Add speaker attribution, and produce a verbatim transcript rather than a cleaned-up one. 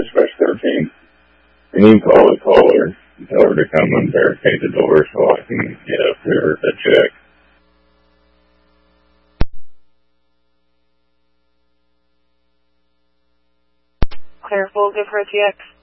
Speaker 1: Dispatch thirteen. And you can call the caller and tell her to come and barricade the door so I can get up there to check.
Speaker 2: Clear full, good for a T X.